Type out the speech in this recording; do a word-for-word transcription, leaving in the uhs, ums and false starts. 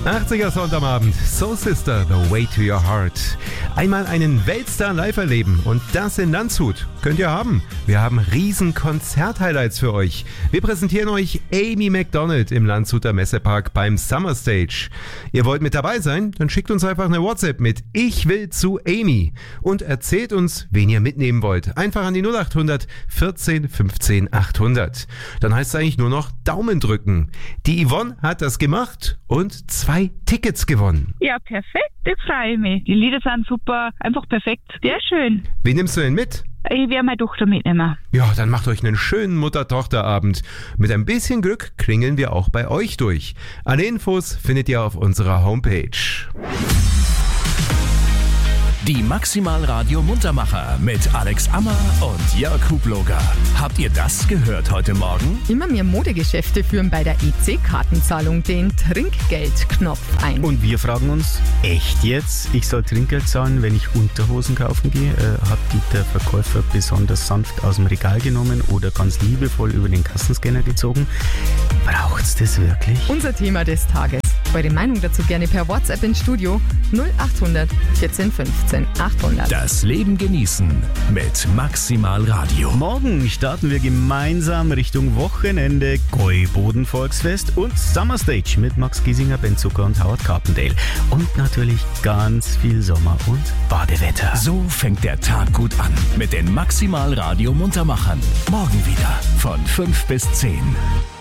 achtziger Sound am Abend. Soul Sister, The Way to Your Heart. Einmal einen Weltstar live erleben und das in Landshut. Könnt ihr haben. Wir haben riesen Konzert-Highlights für euch. Wir präsentieren euch Amy Macdonald im Landshuter Messepark beim Summer Stage. Ihr wollt mit dabei sein? Dann schickt uns einfach eine WhatsApp mit Ich will zu Amy und erzählt uns, wen ihr mitnehmen wollt. Einfach an die null acht hundert vierzehn fünfzehn achthundert. Dann heißt es eigentlich nur noch Daumen drücken. Die Yvonne hat das gemacht und zwei Tickets gewonnen. Ja, perfekt, ich freue mich. Die Lieder sind super, einfach perfekt, sehr schön. Wen nimmst du denn mit? Ich werde meine Tochter mitnehmen. Ja, dann macht euch einen schönen Mutter-Tochter-Abend. Mit ein bisschen Glück klingeln wir auch bei euch durch. Alle Infos findet ihr auf unserer Homepage. Die Maximal Radio Muntermacher mit Alex Ammer und Jörg Hubloger. Habt ihr das gehört heute Morgen? Immer mehr Modegeschäfte führen bei der E C-Kartenzahlung den Trinkgeldknopf ein. Und wir fragen uns, echt jetzt? Ich soll Trinkgeld zahlen, wenn ich Unterhosen kaufen gehe? Äh, hat die der Verkäufer besonders sanft aus dem Regal genommen oder ganz liebevoll über den Kassenscanner gezogen? Braucht's das wirklich? Unser Thema des Tages. Eure Meinung dazu gerne per WhatsApp ins Studio null acht hundert vierzehn fünfzehn achthundert. Das Leben genießen mit Maximal Radio. Morgen starten wir gemeinsam Richtung Wochenende, Gäuboden Volksfest und Summer Stage mit Max Giesinger, Ben Zucker und Howard Carpendale. Und natürlich ganz viel Sommer- und Badewetter. So fängt der Tag gut an mit den Maximal Radio Muntermachern. Morgen wieder von fünf bis zehn.